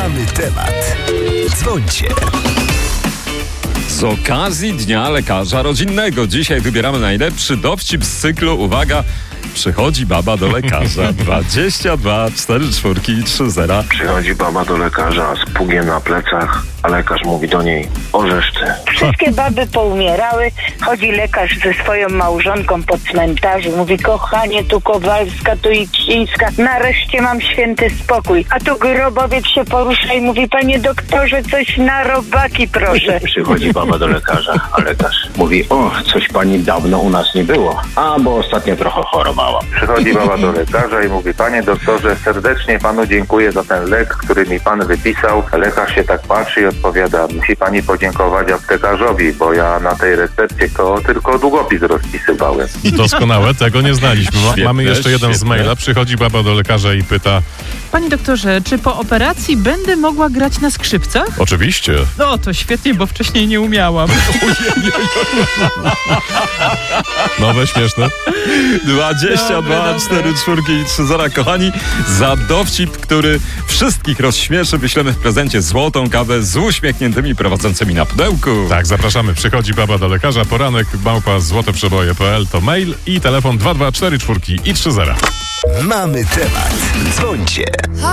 Mamy temat. Dzwońcie. Z okazji Dnia Lekarza Rodzinnego dzisiaj wybieramy najlepszy dowcip z cyklu. Uwaga, przychodzi baba do lekarza. 22 44 30. Przychodzi baba do lekarza z pługiem na plecach, a lekarz mówi do niej: orzesz ty. Wszystkie baby poumierały. Chodzi lekarz ze swoją małżonką po cmentarzu. Mówi: kochanie, tu Kowalska, tu Iksińska. Nareszcie mam święty spokój. A tu grobowiec się porusza i mówi: panie doktorze, coś na robaki proszę. Przychodzi baba do lekarza, a lekarz mówi: o, coś pani dawno u nas nie było. A, bo ostatnio trochę chorowała. Przychodzi baba do lekarza i mówi: panie doktorze, serdecznie panu dziękuję za ten lek, który mi pan wypisał. Lekarz się tak patrzy i odpowiada: musi pani podziękować aptekarzowi, bo ja na tej recepcie to tylko długopis rozpisywałem. Doskonałe, tego nie znaliśmy. Mamy jeszcze jeden z świetne. maila. Przychodzi baba do lekarza i pyta: Panie doktorze, czy po operacji będę mogła grać na skrzypcach? oczywiście. No, to świetnie, bo wcześniej nie umiałam. Nowe, śmieszne. 22 44 30. Kochani, za dowcip, który wszystkich rozśmieszy, wyślemy w prezencie złotą kawę z uśmiechniętymi prowadzącymi na pudełku. Tak, zapraszamy. Przychodzi baba do lekarza. Poranek @złoteprzeboje.pl to mail i telefon 224 4 i 30. Mamy temat. Dzwońcie.